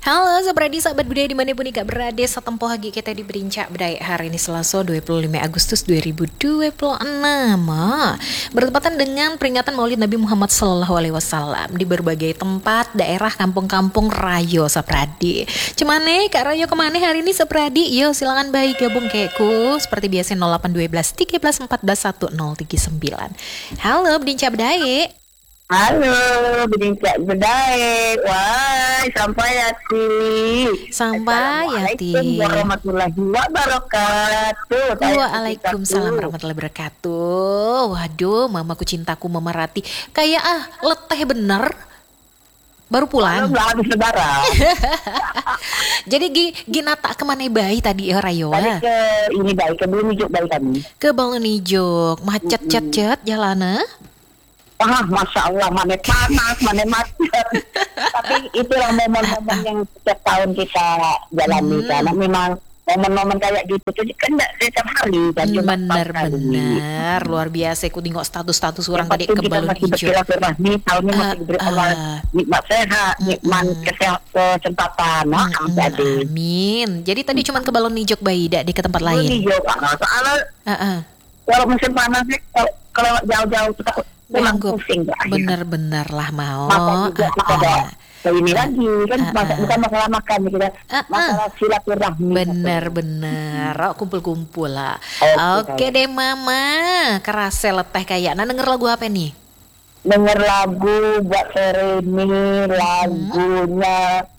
Halo Sabradi, sahabat budaya dimanapun Ika berada. Setempoh lagi kita di Berincak Bedai. Hari ini Selasa 25 Agustus 2026 bertepatan dengan peringatan Maulid Nabi Muhammad SAW di berbagai tempat, daerah, kampung-kampung Rayo Sabradi. Cemane Kak Rayo kemana hari ini Sabradi? Yo silakan baik gabung keku seperti biasa 0812 13 14 1039. Halo Berincak Bedai. Halo, Berincak Bedai. Wah, sampai Yati. Sampai Yati. Assalamualaikum warahmatullahi wabarakatuh. Waalaikumsalam warahmatullahi wabarakatuh. Waduh, mamaku cintaku Mama Rati. Kayak leteh bener. Baru pulang. Belum habis lebaran. Jadi ginata kemana bayi tadi ya Rayo? Balik ke ini bayi, ke Balon Ijo bayi kami. Ke Balon Ijo, macet cet jalannya. Masya Allah, mana panas, mana macet. Tapi itulah momen-momen yang setiap tahun kita jalani. Karena memang momen-momen kayak gitu tuh kan tidak setiap hari kan. Benar, luar biasa. Aku tengok status-status orang tadi ke Balon Ijo. Tahun ini masih diberi Allah nikmat sehat, nikmat kesempatan. Amin. Jadi tadi cuma ke Balon Ijo bayi, tidak di ke tempat lain. Balon Ijo, soalnya kalau musim panas sih, kalau jauh-jauh kita pusing. Bener-bener lah mau. Maka ini lagi kan bukan masalah makan kita, masalah silaturahmi. Bener kumpul-kumpul lah. Oke deh Mama, kerasa leteh kayak. Nah denger lagu apa nih? Denger lagu buat sore ini, lagunya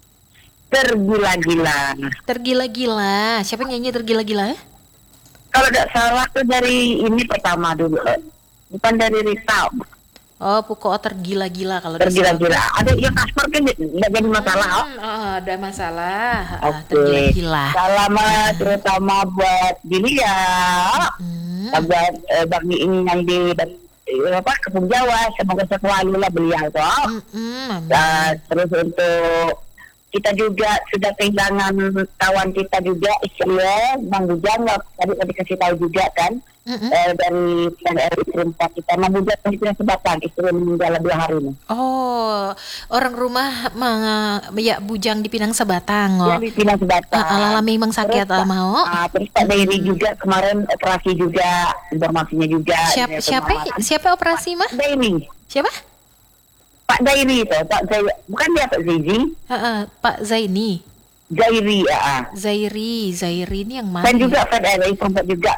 Tergila-gila. Siapa yang nyanyi Tergila-gila? Kalau tidak salah tuh dari ini pertama dulu, bukan dari Rita. Oh, pokok Tergila-gila kalau Tergila-gila. Ada yang Kasper kan tidak jadi masalah. Ada masalah. Tergila-gila. Selamat terutama buat Dilia, buat Bang ini yang di Kebun Jawa. Semoga selalu lah beliau toh. Terus untuk kita juga sudah kehilangan kawan kita juga, istrinya Bang Bujang, tadi kasih tahu juga kan. Dari istri empat kita Bujang punya sebatan, istri meninggal 2 hari ini. Oh, orang rumah ya Bujang di Pinang Sebatang. Ya di Pinang Sebatang. Alami memang sakit mau. Terus Pak Dairi juga kemarin operasi juga, informasinya juga. Siapa operasi mah? Dairi. Siapa? Pak Dairi itu, Pak Zairi, bukan dia Pak Zairi? Pak Zaini. Zairi, Zairi ini yang mana? Dan juga Pak Dairi perempuan juga.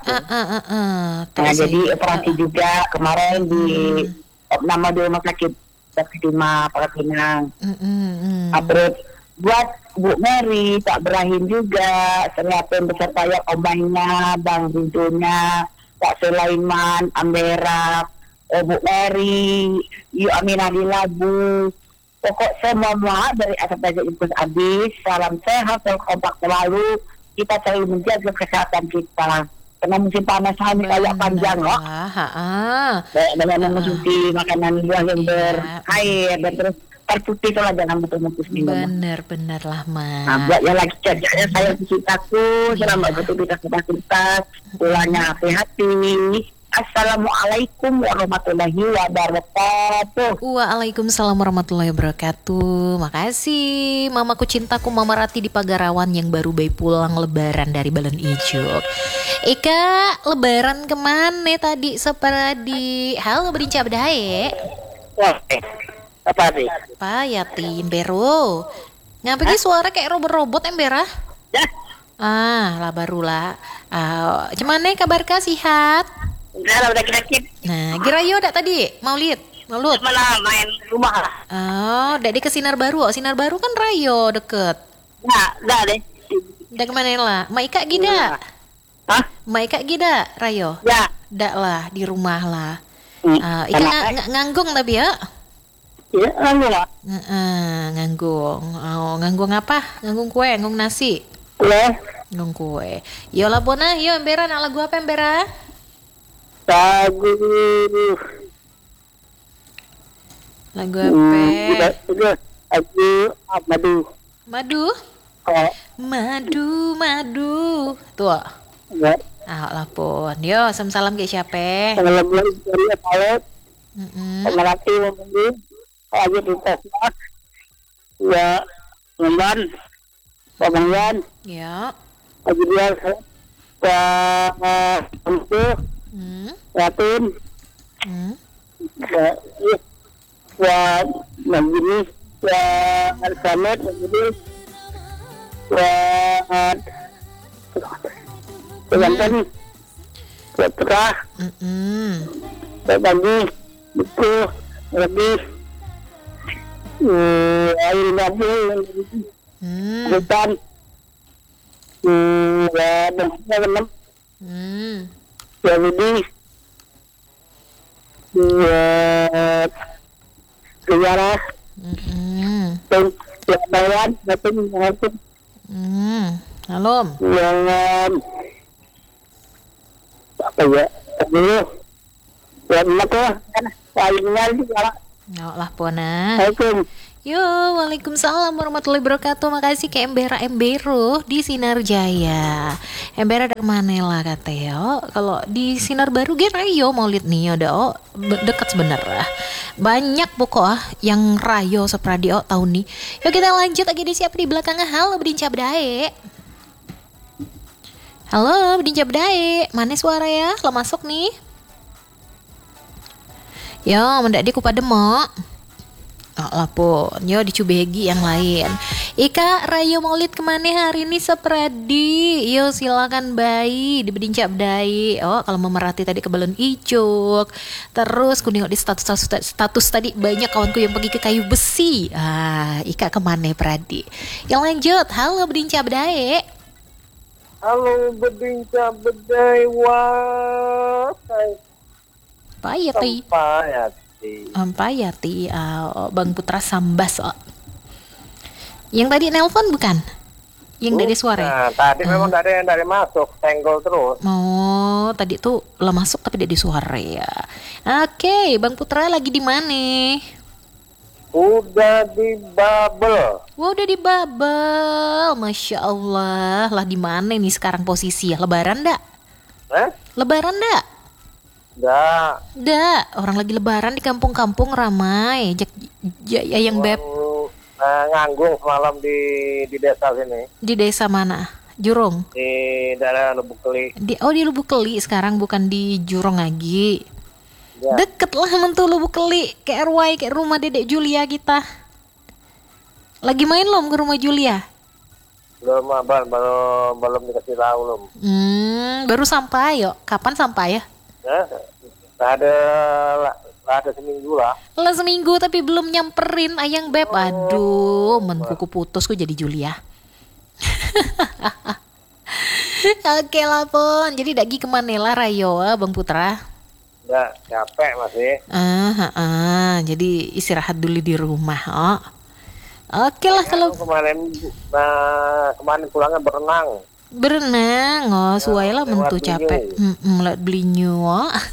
Jadi operasi juga kemarin di nama di rumah sakit Saktima Palapinang. Terus buat Bu Mary, Pak Ibrahim juga, selain beserta ya omanya, Bang Ridhonya, Pak Sulaiman, Ambera, Bu Mary, Yu Aminah di Labu, pokok semua dari asap aja ikut habis. Salam sehat, selalu kompak selalu. Kita selalu menjaga kesehatan kita. Karena musim panas ini kayak panjang loh. Dengan mengonsumsi makanan buah yang berair dan terus terputih lah, jangan betul-betul minum. Bener lah Mas. Buat yang lagi kerjanya saya cintaku, selamat betul-betul kita pulangnya hati-hati. Assalamualaikum warahmatullahi wabarakatuh. Waalaikumsalam warahmatullahi wabarakatuh. Makasih mamaku cintaku Mama Rati di Pagarawan yang baru pulang lebaran dari Balon Ijo. Ika lebaran kemana tadi Sabradi? Halo Berincak Bedai. Apa sih? Pak Yati Bero. Ngapain suara kayak robot-robot embera? Lah barulah. Gimana kabar sehat? Udah kira-kira. Nah, Girayo udah tadi Maulid. Mana main rumah lah. Udah di ke Sinar Baru. Sinar Baru kan Rayo deket. Enggak deh. Udah kemana lah? Maika gida. Maika gida Rayo. Ya. Udah lah di rumah lah. Ika nganggung tapi ya. Iya, nganggung lah. Nganggung. Nganggung apa? Nganggung kue, nganggung nasi. Nganggung kue. Yo lah Bona, yo embera nak lagu apa embera? Lagu apa? Madu. Madu. Tuh. Lah pun. Yo, salam ke siapa? Salam dari Palet. Terima kasih lagi di tes. Ya, Ngemban, Pak Bangyan, Ya. Haji Biar, Pak Amtu, Ratin, Pak Nagini, Pak Samet, Pak Pengantin, Pak Terah, Pak Bagi, Buku, Lebih, Air Nabi, Hutan, dan enam, Yahudi, sejarah, dan bayan, dan Halo. yang apa ya? Dulu, yang apa? Kan lainnya juga. Ya lah pona. Assalamualaikum. Yo, waalaikumsalam warahmatullahi wabarakatuh. Makasih ke Embera Emberu di Sinar Jaya. Embera dari Manila katanya. Kalau di Sinar Baru rayo maulid nih ada deket sebenarnya. Banyak pokok yang rayo sepradio tahun nih. Yuk kita lanjut lagi di siapa di belakangnya. Halo Bedincap Dae. Halo Bedincap Dae. Mana suara ya? Lo masuk nih. Yo, mendak di kupademok. Oh lapun, yo dicubegi yang lain. Ika Rayo Maulid kemana hari ini sepradi? Yo silakan bayi di Bedincap Dai. Oh kalau memerhati tadi ke balon icuk. Terus kuning di status tadi banyak kawanku yang pergi ke kayu besi. Ika kemana Pradi? Yang lanjut, halo Bedincap Dai. Halo Bedincap Dai wah. Payati. Payati, Bang Putra Sambas. Yang tadi nelpon bukan? Yang dari suara. Nah, tadi memang dari masuk, senggol terus. Oh, tadi tuh lah masuk tapi dari suara ya. Oke, Bang Putra lagi di mana? Udah di Babel. Wah, udah di Babel. Masya Allah. Lah di mana nih sekarang posisi ya? Lebaran dak? Lebaran dak? Dah, orang lagi lebaran di kampung-kampung ramai. Yang beb nganggung semalam di desa sini. Di desa mana? Jurong. Di daerah Lubuk Keli. Di Lubuk Keli sekarang bukan di Jurong lagi. Ya. Deket lah mentu Lubuk Keli, ke RY, ke rumah Dedek Julia kita. Lagi main lom ke rumah Julia? Belum dikasih tahu belum. Baru sampai yuk. Kapan sampai ya? Ada seminggu lah. Lah seminggu tapi belum nyamperin ayang beb. Aduh, kuku putus ku jadi Julia. Oke lah pon. Jadi dagi kemana lah Rayo, Bang Putra? Ya, capek masih. Jadi istirahat dulu di rumah. Oke lah kalau kemarin pulangnya berenang. Suai lah mentu capek. Lihat belinyu.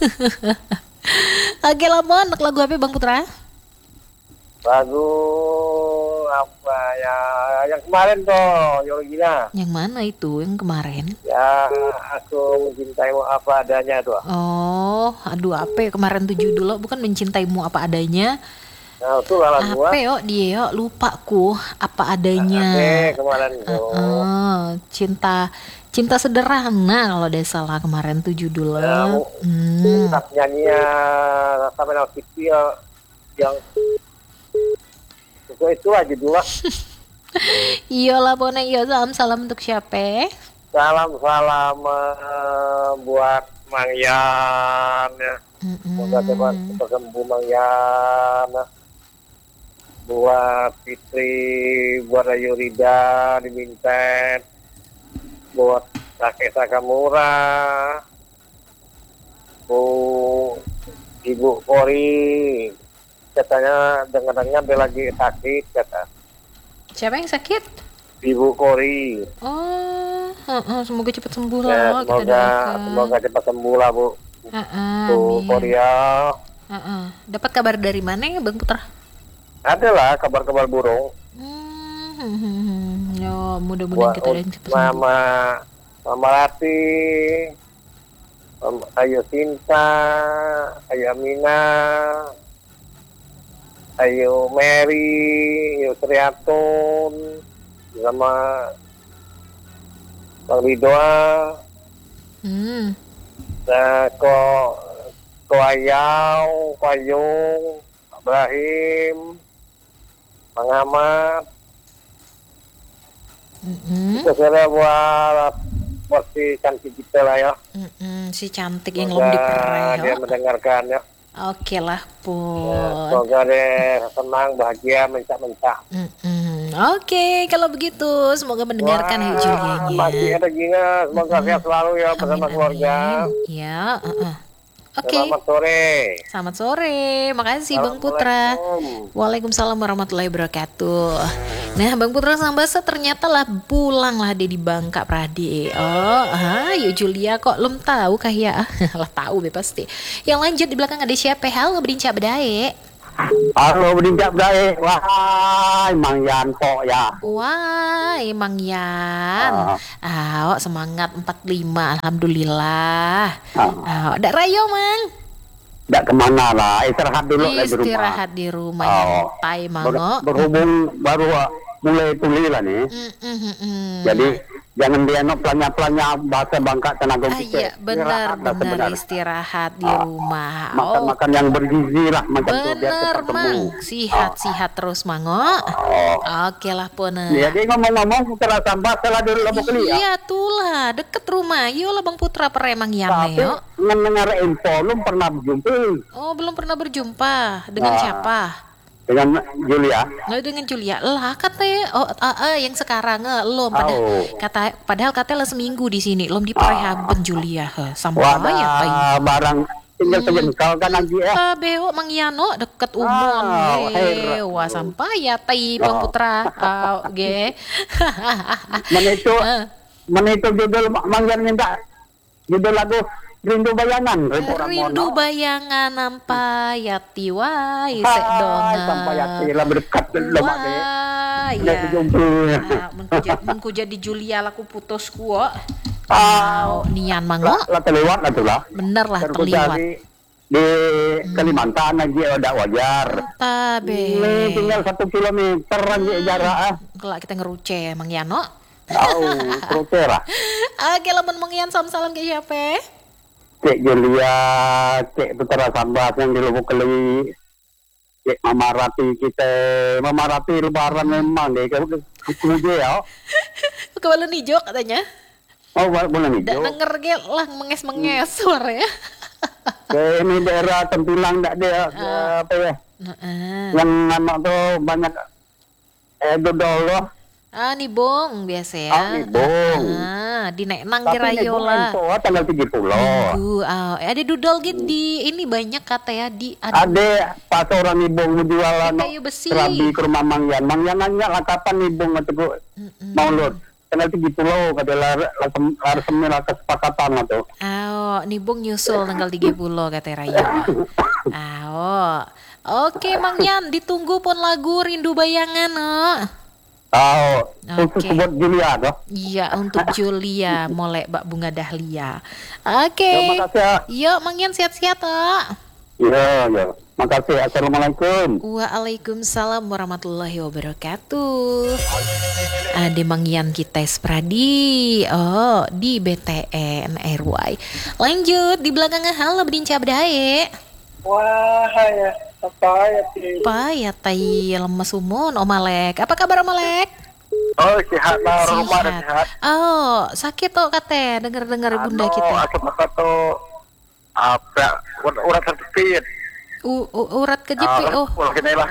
Oke lah pon, lagu apa Bang Putra? Lagu apa ya? Yang kemarin tuh, Yorgina. Yang mana itu? Yang kemarin? Ya, aku mencintaimu apa adanya tuh. Oh, aduh apa ya kemarin tuh judulnya? Bukan mencintaimu apa adanya. Nah, itu lah lagu. Apa yo dia yo lupa ku apa adanya. Kemarin cinta sederhana kalau tidak salah kemarin tuh judulnya. Nyanyinya Samuel Kiti yang itu aja dulu. Iya lah pona iya salam untuk siapa? Salam buat Mang Yan ya. Semoga cepat sembuh Mang Yan. Buat Fitri, buat Ayu Rida di Binten, buat Kakek Sakamura, Ibu Kori, katanya dengar-dengar dia lagi sakit kata. Siapa yang sakit? Ibu Kori. Oh, semoga cepat sembuh lah. Semoga cepat sembuh lah Bu. Bu Korea. Dapat kabar dari mana ya Bang Putra? Ada lah kabar-kabar burung. Ya mudah-mudahan kita ada yang cepat sembuh. Mama Rati, Ayo Sinta, Ayo Amina, Ayo Mary, Ayo Triatun, sama Bang Ridwa, ko Ayau, Payung, Ibrahim, Bang Ahmad. Itu saya buat si cantik kita lah ya. Si cantik yang belum diperai. Dia mendengarkan ya. Oke lah pun. Semoga dia senang, bahagia, mencak-mencak. Oke, kalau begitu semoga mendengarkan ya Julianya. Pagi rezekinya, semoga sehat selalu ya bersama keluarga. Ya, Oke. Selamat sore. Selamat sore. Makasih Bang Putra. Waalaikumsalam warahmatullahi wabarakatuh. Nah, Bang Putra Sambasa ternyata lah pulang lah dia di Bangka Pradi. Yuk Julia kok belum tahu kah ya? Lah tahu be pasti. Yang lanjut di belakang ada siapa? Halo Berincak Bedae. Halo Berincak Bedae. Wah, Mang Yan kok ya. Wah, Mang Yan. Semangat 45, alhamdulillah. Dak rayo Mang. Dak kemana lah, istirahat dulu di rumah. Istirahat di rumah, nyantai Mango. Berhubung baru mulai tuli lah nih. Jadi jangan dia pelanya-pelanya bahasa Bangka tenaga kita. Iya, benar istirahat di rumah. Makan-makan yang bergizi lah macam itu biar bener ketemu. Mang, sihat-sihat terus Mango. Oke lah Pona. Jadi ngomong-ngomong setelah sampah setelah di Lombok Keli ya. Iya tulah, deket rumah. Yo lah Bang Putra Peremang Yane yo. Mendengar info belum pernah berjumpa. Oh, belum pernah berjumpa. Dengan siapa? Dengan Julia. Dengan Julia lah katanya yang sekarang lo padahal katanya seminggu di sini belum diperehaben Julia sampai ya barang tinggal sejengkal kan lagi ya. Beo Mang Yano deket umum. Wah sampai ya Bang Putra. Menito judul Mang Yan minta judul lagu Rindu Bayangan. Rindu Bayangan nampai yati wai sedona. Sampai yati lah berdekat lemak deh. Ya. Mengku jadi Julia laku putus kuo. Nian Mango. Lah terlewat lah tuh lah. Bener lah terlewat. Di Kalimantan aja udah wajar. Tabe. Tinggal 1 kilometer aja jarak. Kelak kita ngeruce Mang Yano. Ngeruce lah. Oke, lamun Mang Yan salam ke siapa? Cek Julia, Cek Putra Sambat yang di Lubuk Keli, Cek Mama Rati lebaran memang deh, kamu ya. Ke Balon Hijau katanya. Oh, Balon Hijau. Dak denger lah menges suara ya. Ke ini daerah Tempilang dak dia apa ya? Yang nama tuh banyak dodol loh. Nibong biasa ya. Nibong. Di Neknang kira yola. Tapi tanggal 30. Ada dudol gitu di ini banyak kata ya di ada pas orang nibong menjual kayu besi. Kerabi ke rumah Mang Yan. Mang Yan nanya lah kapan nibong atau maulud. Tanggal 30 katalah harus semula kesepakatan atau. Nibong nyusul tanggal 30 kata Rayo. Oke Mang Yan ditunggu pun lagu Rindu Bayangan Untuk buat Julia toh? Iya, untuk Julia, mulai Mbak Bunga Dahlia. Oke. Terima kasih ya. Yuk, Mang Yan sehat-sehat Iya. Makasih. Assalamualaikum. Waalaikumsalam warahmatullahi wabarakatuh. Ada Mang Yan kita Spradi. Di BTN RY. Lanjut di belakangnya halo Berincak Bedae. Wah, ya. Apa ya tai lemes umun Om Malek. Apa kabar Om Malek? Sehat lah, rumah dan sehat. Sakit kate dengar bunda kita. Asap mata urat terjepit. Urat kejepit. Gini lah.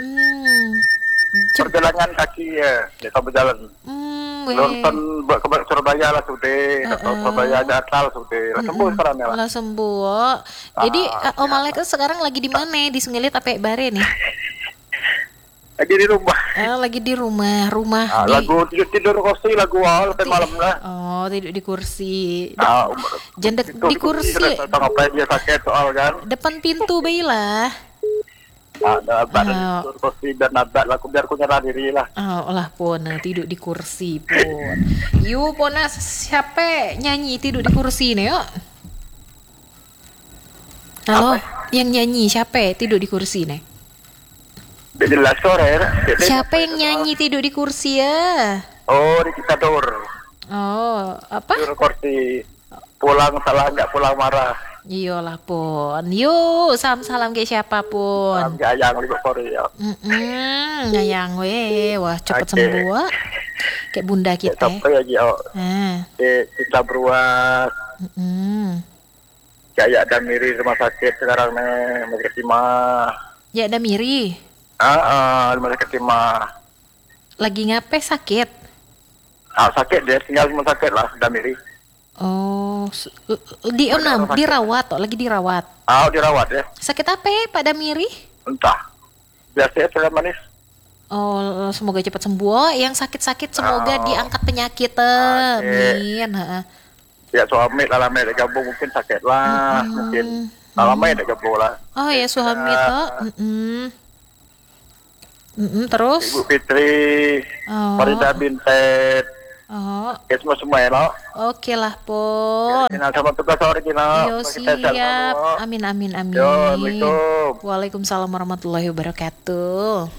Perjalanan kaki ya, kita berjalan. Nonton buat ke Surabaya lah sudah, Surabaya ada asal sudah, sembuh sekarang ya. Lah sembuh. Jadi Om Malek sekarang lagi di mana? Di Sungilit apa bare nih? Lagi di rumah. Lagi di rumah. Lagu tidur kursi lagu awal sampai malam lah. Tidur di kursi. Jangan di kursi. Apa dia sakit soal kan? Depan pintu bayilah. Ada kursi dan ada laku biar aku nyerah diri lah. Lah Pona tidur di kursi pun. Yu Pona siapa nyanyi tidur di kursi nih yuk? Halo, yang nyanyi siapa tidur di kursi nih? Jelas sore. Siapa yang nyanyi tidur di kursi ya? Oh, di kita dur. Oh, apa? Dur kursi. Pulang salah nggak pulang marah. Iyalah pun. Yuk, salam ke siapa pun. Salam ke ayang di Korea. Nyayang we. Wah, cepet sembuh. Wak. Kayak bunda kita. Sampai aja. Kita beruat. Kayak ada miri rumah sakit sekarang nih, rumah sakit Timah. Ya ada miri. Rumah sakit Timah. Lagi ngapain sakit? Sakit dia, tinggal rumah sakit lah, ada miri. Oh, dirawat, lagi dirawat. Dirawat ya. Sakit apa ya, Pak Damiri? Entah. Biasanya sudah manis. Oh, semoga cepat sembuh. Yang sakit-sakit semoga diangkat penyakit. Amin. Ya suami dalam ada gabung mungkin sakit lah, mungkin dalamnya ada gabung lah. Oh ya suami toh. Terus? Ibu Fitri, Farida Bintet. Ya semua ya lo. Oke lah pun. Kenal sama tugas original. Yo siap. Amin. Yo, Assalamualaikum. Waalaikumsalam warahmatullahi wabarakatuh.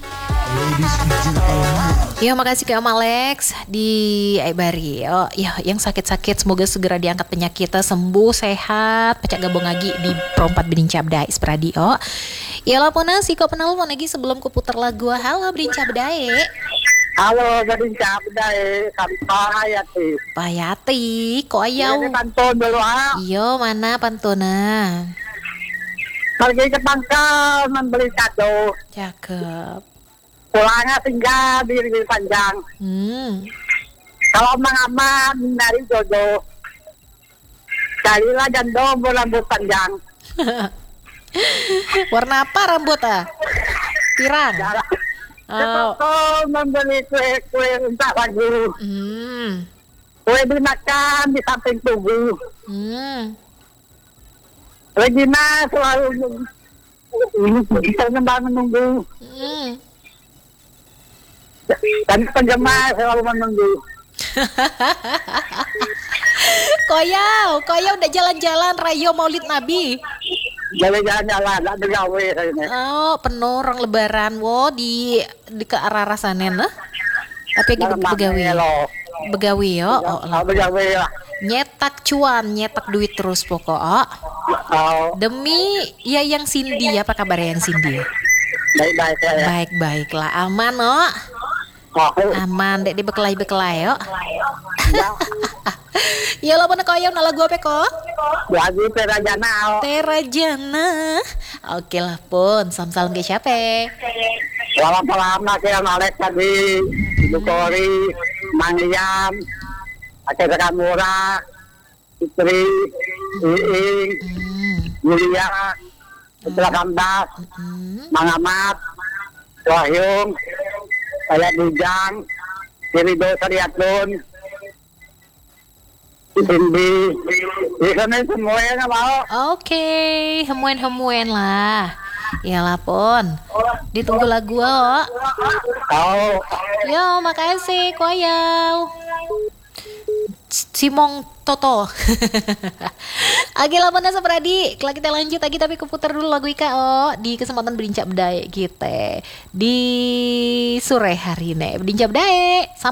Ya makasih ke Om Alex di Aibari. Oh ya yang sakit-sakit semoga segera diangkat penyakitnya sembuh sehat. Pecah gabung lagi di Perompat Berinca Abdai Spradi. Oh ya lah pona sih kok penal lagi sebelum kuputar lagu. Halo Berinca Abdai. Halo, jadi Abdai, Payati. Payati, kok ayau? Ini pantun dulu Iyo, mana pantuna? Pergi ke pangkal membeli kado. Cakep. Pulangnya tinggal di Libur Panjang. Kalau mengaman dari jodoh. Carilah jandong berambut panjang. Warna apa rambut Pirang. Cepat membeli kue entah lagu. Kue dimakan di samping tubuh. Regina selalu bisa menunggu. Dan penggemar selalu menunggu. Koyau udah jalan-jalan Rayo Maulid Nabi. Jalan-jalan, ada gawe ini. Oh, penuh orang lebaran di ke arah sana nah. Tapi begawi yo. Begawi lah. Nyetak cuan, nyetak duit terus pokok. Demi ya yang Cindy, apa kabar yang Cindy? Baik-baik ya. Baik-baiklah, aman Aman, dek dibekelai-bekelai yo. Ya lo mana koyong lagu apa kok? Lagu Terajana. Oke lah pun, salam ke siapa? Salam ke Alex tadi, Ibu Kori, Mangyam, Aceh Kamura, Fitri, Iing, Yulia, Putra Kambas, Mang Ahmad, Wahyung, Ayat Bujang, Sirido Sariatun, Cindy, ini semuanya mau. Oke, hemuen lah. Iyalah pon. Ditunggu lagu Yo, makasih koyau. Simong Toto. Oke lah mana seperadi. Kalau kita lanjut lagi tapi kuputar dulu lagu Ika di kesempatan Berincap Dae kita di sore hari ini. Berincap Dae. Sampai